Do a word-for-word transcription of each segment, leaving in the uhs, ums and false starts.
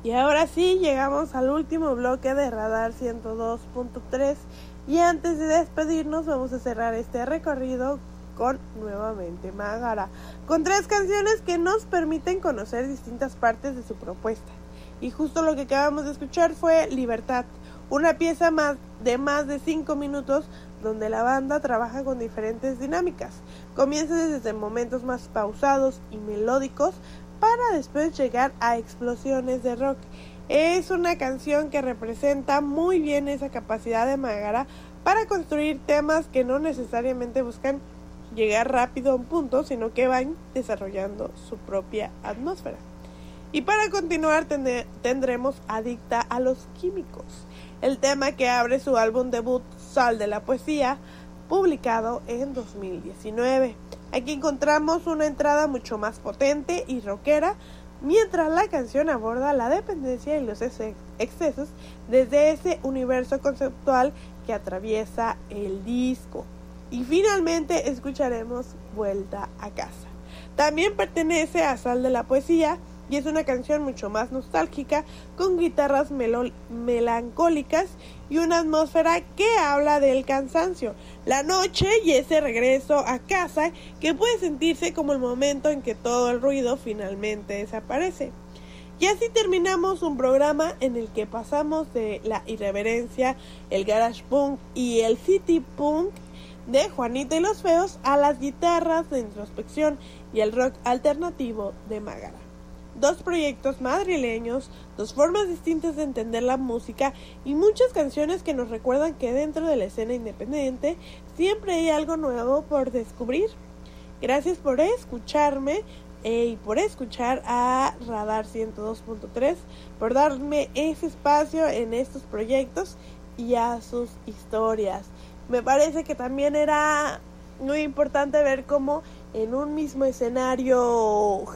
Y ahora sí, llegamos al último bloque de Radar ciento dos punto tres y antes de despedirnos vamos a cerrar este recorrido con nuevamente Mágara, con tres canciones que nos permiten conocer distintas partes de su propuesta. Y justo lo que acabamos de escuchar fue Libertad, una pieza más de más de cinco minutos donde la banda trabaja con diferentes dinámicas. Comienza desde momentos más pausados y melódicos para después llegar a explosiones de rock. Es una canción que representa muy bien esa capacidad de Mágara para construir temas que no necesariamente buscan llegar rápido a un punto, sino que van desarrollando su propia atmósfera. Y para continuar tend- tendremos Adicta a los Químicos, el tema que abre su álbum debut Sal de la Poesía, publicado en dos mil diecinueve. Aquí encontramos una entrada mucho más potente y rockera, mientras la canción aborda la dependencia y los excesos desde ese universo conceptual que atraviesa el disco. Y finalmente escucharemos Vuelta a Casa. También pertenece a Sal de la Poesía y es una canción mucho más nostálgica, con guitarras melo- melancólicas y una atmósfera que habla del cansancio, la noche y ese regreso a casa que puede sentirse como el momento en que todo el ruido finalmente desaparece. Y así terminamos un programa en el que pasamos de la irreverencia, el garage punk y el city punk de Juanita y los Feos a las guitarras de introspección y el rock alternativo de Mágara. Dos proyectos madrileños, dos formas distintas de entender la música y muchas canciones que nos recuerdan que dentro de la escena independiente siempre hay algo nuevo por descubrir. Gracias por escucharme eh, y por escuchar a Radar ciento dos punto tres, por darme ese espacio en estos proyectos y a sus historias. Me parece que también era muy importante ver cómo en un mismo escenario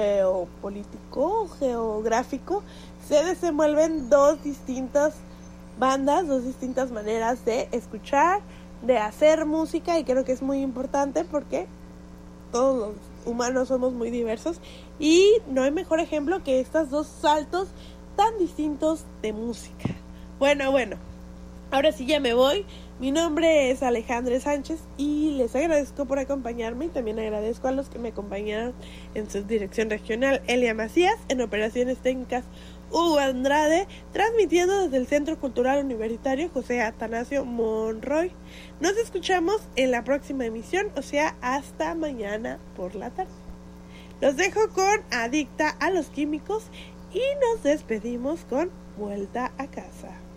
geopolítico, geográfico, se desenvuelven dos distintas bandas, dos distintas maneras de escuchar, de hacer música, y creo que es muy importante porque todos los humanos somos muy diversos y no hay mejor ejemplo que estos dos saltos tan distintos de música. Bueno, bueno, ahora sí ya me voy. Mi nombre es Alejandra Sánchez y les agradezco por acompañarme y también agradezco a los que me acompañaron en su dirección regional, Elia Macías, en operaciones técnicas, Hugo Andrade, transmitiendo desde el Centro Cultural Universitario José Atanasio Monroy. Nos escuchamos en la próxima emisión, o sea, hasta mañana por la tarde. Los dejo con Adicta a los Químicos y nos despedimos con Vuelta a Casa.